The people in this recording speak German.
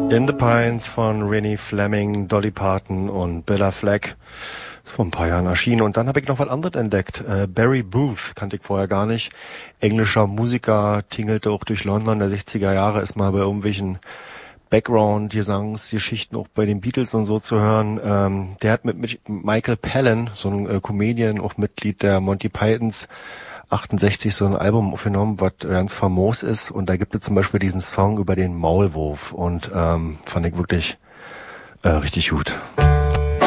In the Pines von Rennie Fleming, Dolly Parton und Billa Fleck. Ist vor ein paar Jahren erschienen. Und dann habe ich noch was anderes entdeckt. Barry Booth kannte ich vorher gar nicht. Englischer Musiker, tingelte auch durch London der 60er Jahre, ist mal bei irgendwelchen Background-Gesangsgeschichten auch bei den Beatles und so zu hören. Der hat mit Michael Palin, so ein Comedian, auch Mitglied der Monty Pythons, 68 so ein Album aufgenommen, was ganz famos ist. Und da gibt es zum Beispiel diesen Song über den Maulwurf. Und fand ich wirklich richtig gut.